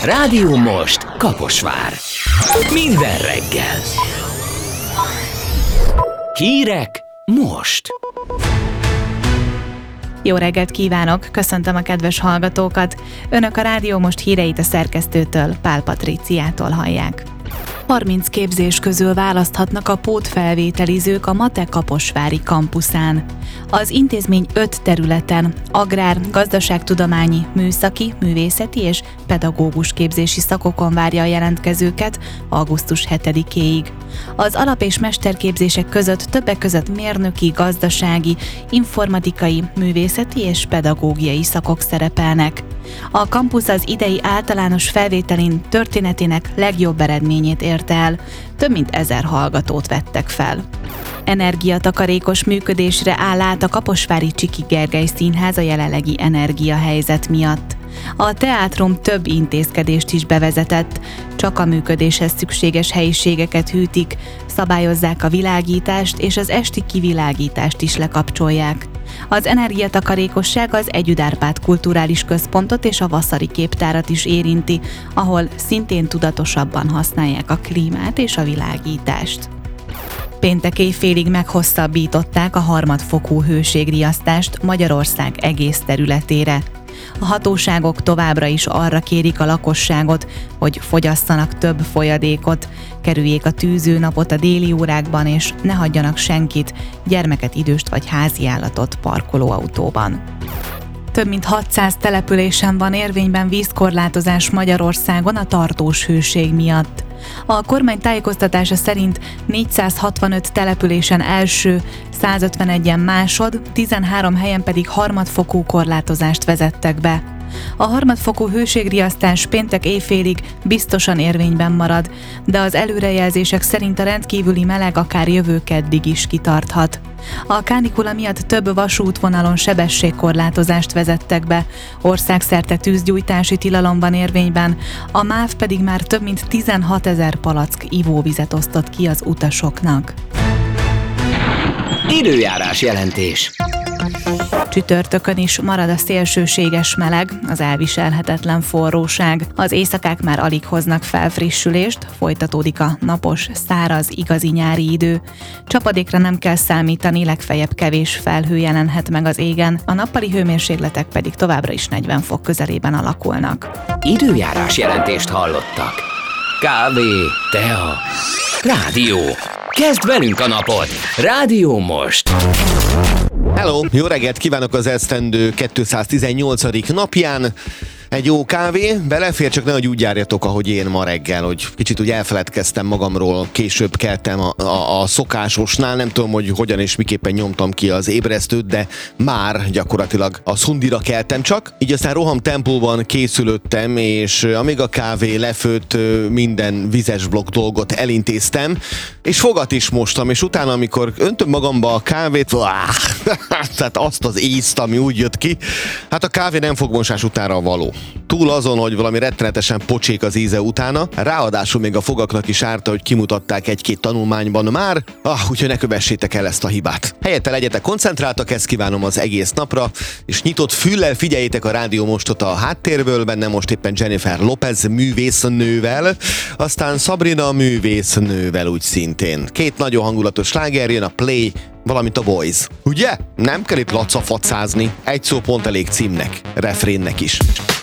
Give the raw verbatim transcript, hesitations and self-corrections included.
Rádió Most Kaposvár. Minden reggel. Hírek most. Jó reggelt kívánok! Köszöntöm a kedves hallgatókat! Önök a Rádió Most híreit a szerkesztőtől, Pál Patriciától hallják. harminc képzés közül választhatnak a pótfelvételizők a MATE kaposvári kampuszán. Az intézmény öt területen agrár, gazdaságtudományi, műszaki, művészeti és pedagógus képzési szakokon várja a jelentkezőket augusztus hetedikéig. Az alap- és mesterképzések között többek között mérnöki, gazdasági, informatikai, művészeti és pedagógiai szakok szerepelnek. A kampusz az idei általános felvételin történetének legjobb eredményét érte el, több mint ezer hallgatót vettek fel. Energiatakarékos működésre áll át a kaposvári Csiki Gergely Színház a jelenlegi energiahelyzet miatt. A teátrum több intézkedést is bevezetett, csak a működéshez szükséges helyiségeket hűtik, szabályozzák a világítást és az esti kivilágítást is lekapcsolják. Az energiatakarékosság az Együd Árpád Kulturális Központot és a Vaszari Képtárat is érinti, ahol szintén tudatosabban használják a klímát és a világítást. Péntek éjfélig meghosszabbították a harmadfokú hőségriasztást Magyarország egész területére. A hatóságok továbbra is arra kérik a lakosságot, hogy fogyasszanak több folyadékot, kerüljék a tűzőnapot a déli órákban, és ne hagyjanak senkit, gyermeket, időst vagy háziállatot parkolóautóban. Több mint hatszáz településen van érvényben vízkorlátozás Magyarországon a tartós hőség miatt. A kormány tájékoztatása szerint négyszázhatvanöt településen első, százötvenegyen másod, tizenhárom helyen pedig harmadfokú korlátozást vezettek be. A harmadfokú hőségriasztás péntek éjfélig biztosan érvényben marad, de az előrejelzések szerint a rendkívüli meleg akár jövő keddig is kitarthat. A kánikula miatt több vasútvonalon sebességkorlátozást vezettek be, országszerte tűzgyújtási tilalom van érvényben, a MÁV pedig már több mint tizenhatezer palack ivóvizet osztott ki az utasoknak. Időjárás jelentés. Csütörtökön is marad a szélsőséges meleg, az elviselhetetlen forróság. Az éjszakák már alig hoznak felfrissülést, folytatódik a napos, száraz, igazi nyári idő. Csapadékra nem kell számítani, legfeljebb kevés felhő jelenhet meg az égen, a nappali hőmérsékletek pedig továbbra is negyven fok közelében alakulnak. Időjárás jelentést hallottak. Kávé, tea, rádió. Kezd velünk a napot! Rádió Most! Hello! Jó reggelt kívánok az esztendő kétszáztizennyolcadik napján. Egy jó kávé, belefér, csak nehogy úgy járjatok, ahogy én ma reggel, hogy kicsit úgy elfeledkeztem magamról, később keltem a, a, a szokásosnál, nem tudom, hogy hogyan és miképpen nyomtam ki az ébresztőt, de már gyakorlatilag a szundira keltem csak, így aztán roham tempóban készülöttem, és amíg a kávé lefőtt, minden vizes blokk dolgot elintéztem, és fogat is mostam, és utána, amikor öntöm magamba a kávét, tehát azt az ízt, ami úgy jött ki, hát a kávé nem fogmosás utánra való. Túl azon, hogy valami rettenetesen pocsék az íze utána, ráadásul még a fogaknak is árta, hogy kimutatták egy-két tanulmányban már, ah, úgyhogy ne kövessétek el ezt a hibát. Helyette legyetek koncentráltak, ezt kívánom az egész napra, és nyitott füllel figyeljétek a Rádió Mostot a háttérből, benne most éppen Jennifer Lopez művésznővel, aztán Sabrina művésznővel úgy szintén. Két nagyon hangulatos sláger jön, a Play, valamint a Boys. Ugye? Nem kell itt lacafacázni, egy szó pont elég címnek, refrénnek is.